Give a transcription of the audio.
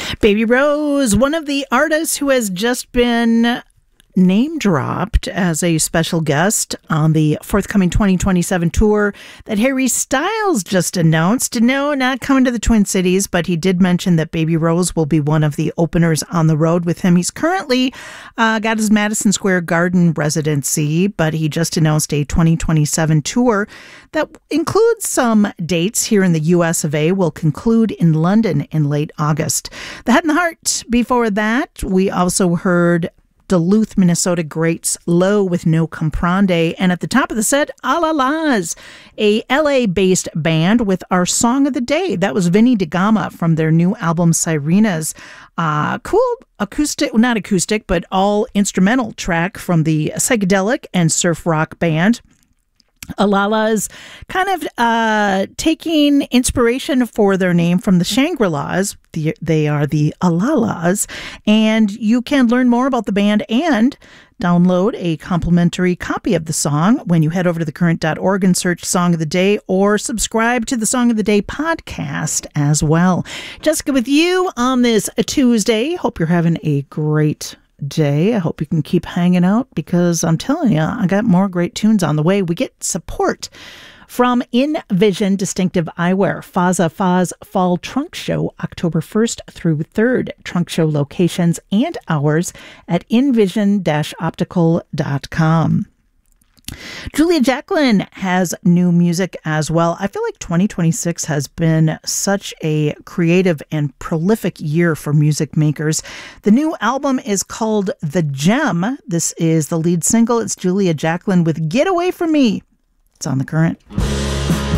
Baby Rose, one of the artists who has just been name dropped as a special guest on the forthcoming 2027 tour that Harry Styles just announced. No, not coming to the Twin Cities, but he did mention that Baby Rose will be one of the openers on the road with him. He's currently got his Madison Square Garden residency, but he just announced a 2027 tour that includes some dates here in the US of A, will conclude in London in late August. The Head and the Heart. Before that, we also heard Duluth, Minnesota greats Low with No Comprende. And at the top of the set, A-La-Las, a LA-based band with our song of the day. That was Vinny DeGama from their new album, Sirenas. Cool acoustic, not acoustic, but all instrumental track from the psychedelic and surf rock band. A-La-Las kind of taking inspiration for their name from the Shangri-Las. They are the A-La-Las. And you can learn more about the band and download a complimentary copy of the song when you head over to thecurrent.org and search Song of the Day, or subscribe to the Song of the Day podcast as well. Jessica with you on this Tuesday. Hope you're having a great day. I hope you can keep hanging out, because I'm telling you, I got more great tunes on the way. We get support from InVision Distinctive Eyewear. Faza Faz Fall Trunk Show, October 1st through 3rd. Trunk show locations and hours at invision-optical.com. Julia Jacklin has new music as well. I feel like 2026 has been such a creative and prolific year for music makers. The new album is called The Gem. This is the lead single. It's Julia Jacklin with Get Away From Me. It's on The Current.